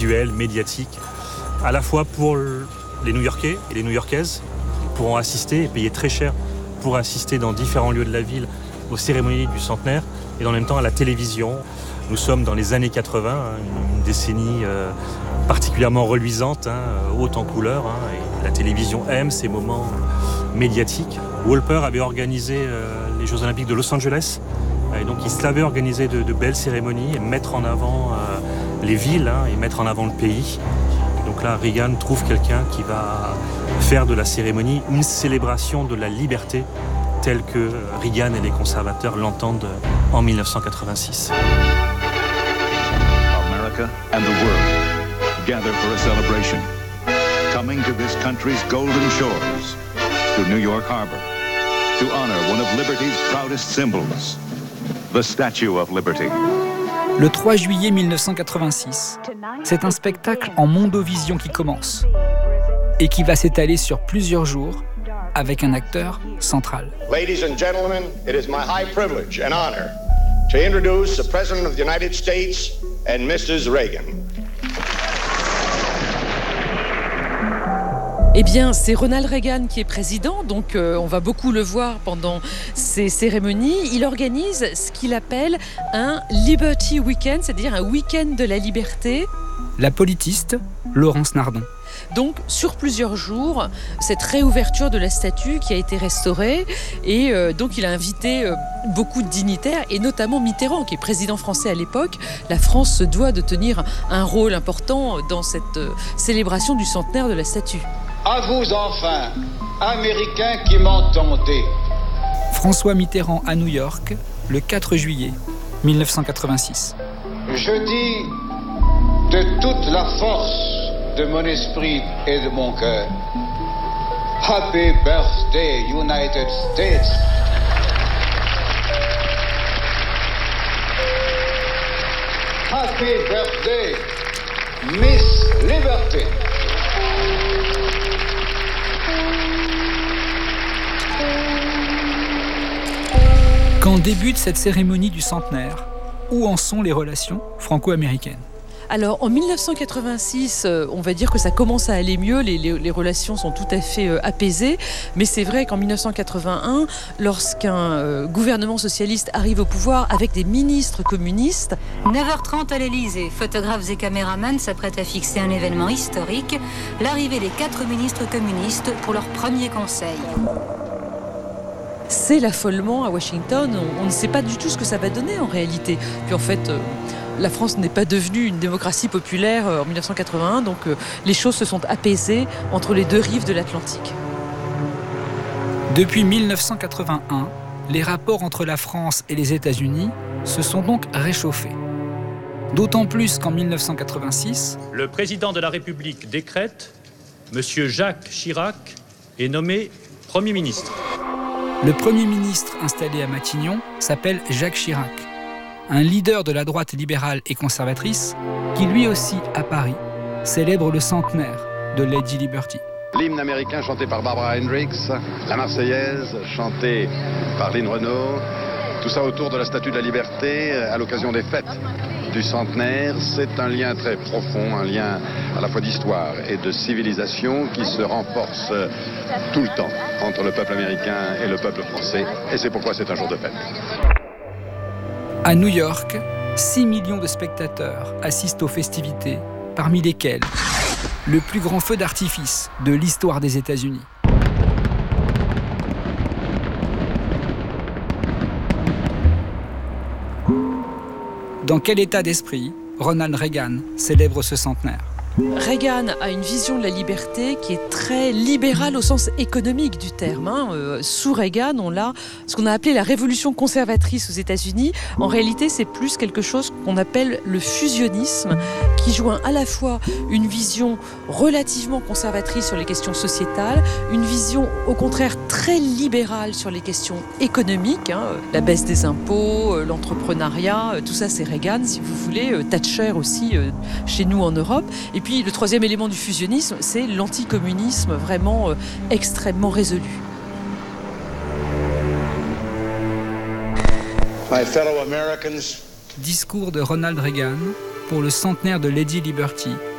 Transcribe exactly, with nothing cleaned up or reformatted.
visuel, médiatique, à la fois pour les New-Yorkais et les New-Yorkaises, qui pourront assister et payer très cher pour assister dans différents lieux de la ville aux cérémonies du centenaire et en même temps à la télévision. Nous sommes dans les années quatre-vingts, hein, une décennie euh, particulièrement reluisante, hein, haute en couleurs, hein, et la télévision aime ces moments médiatiques. Wolper avait organisé euh, les Jeux Olympiques de Los Angeles, et donc il savait organiser de, de belles cérémonies et mettre en avant euh, les villes, hein, et mettre en avant le pays. Et donc là, Reagan trouve quelqu'un qui va faire de la cérémonie une célébration de la liberté, telle que Reagan et les conservateurs l'entendent en mille neuf cent quatre-vingt-six. America and the world gather for a celebration, coming to this country's golden shores, to New York Harbor, to honor one of liberty's proudest symbols, the Statue of Liberty. Le trois juillet mille neuf cent quatre-vingt-six, c'est un spectacle en mondovision qui commence et qui va s'étaler sur plusieurs jours avec un acteur central. Ladies and gentlemen, it is my high privilege and honor to introduce the President of the United States and Missus Reagan. Eh bien, c'est Ronald Reagan qui est président, donc euh, on va beaucoup le voir pendant ces cérémonies. Il organise ce qu'il appelle un Liberty Weekend, c'est-à-dire un week-end de la liberté. La politiste Laurence Nardon. Donc, sur plusieurs jours, cette réouverture de la statue qui a été restaurée. Et euh, donc, il a invité euh, beaucoup de dignitaires, et notamment Mitterrand, qui est président français à l'époque. La France se doit de tenir un rôle important dans cette euh, célébration du centenaire de la statue. À vous enfin, Américains qui m'entendez. François Mitterrand à New York, le quatre juillet mille neuf cent quatre-vingt-six. Je dis de toute la force de mon esprit et de mon cœur, Happy Birthday, United States. Happy Birthday, Miss Liberty. Quand débute cette cérémonie du centenaire, où en sont les relations franco-américaines ? Alors, en mille neuf cent quatre-vingt-six, euh, on va dire que ça commence à aller mieux, les, les, les relations sont tout à fait euh, apaisées, mais c'est vrai qu'en mille neuf cent quatre-vingt-un, lorsqu'un euh, gouvernement socialiste arrive au pouvoir avec des ministres communistes... neuf heures trente à l'Élysée, photographes et caméramans s'apprêtent à fixer un événement historique, l'arrivée des quatre ministres communistes pour leur premier conseil. C'est l'affolement à Washington, on, on ne sait pas du tout ce que ça va donner en réalité. Puis en fait, euh, la France n'est pas devenue une démocratie populaire euh, en mille neuf cent quatre-vingt-un, donc euh, les choses se sont apaisées entre les deux rives de l'Atlantique. Depuis mille neuf cent quatre-vingt-un, les rapports entre la France et les États-Unis se sont donc réchauffés. D'autant plus qu'en mille neuf cent quatre-vingt-six... Le président de la République décrète, M. Jacques Chirac est nommé Premier ministre. Le Premier ministre installé à Matignon s'appelle Jacques Chirac, un leader de la droite libérale et conservatrice qui lui aussi, à Paris, célèbre le centenaire de Lady Liberty. L'hymne américain chanté par Barbara Hendricks, la Marseillaise chantée par Lynn Renault, tout ça autour de la Statue de la Liberté à l'occasion des fêtes du centenaire. C'est un lien très profond, un lien à la fois d'histoire et de civilisation qui se renforce tout le temps entre le peuple américain et le peuple français, et c'est pourquoi c'est un jour de fête. À New York, six millions de spectateurs assistent aux festivités, parmi lesquels le plus grand feu d'artifice de l'histoire des États-Unis. Dans quel état d'esprit Ronald Reagan célèbre ce centenaire ? Reagan a une vision de la liberté qui est très libérale au sens économique du terme. Hein. Euh, sous Reagan, on a ce qu'on a appelé la révolution conservatrice aux États-Unis. En réalité, c'est plus quelque chose qu'on appelle le fusionnisme, qui joint à la fois une vision relativement conservatrice sur les questions sociétales, une vision au contraire très libérale sur les questions économiques, hein. La baisse des impôts, euh, l'entrepreneuriat, euh, tout ça c'est Reagan, si vous voulez, euh, Thatcher aussi euh, chez nous en Europe. Et puis le troisième élément du fusionnisme, c'est l'anticommunisme vraiment euh, extrêmement résolu. My fellow Americans. Discours de Ronald Reagan pour le centenaire de Lady Liberty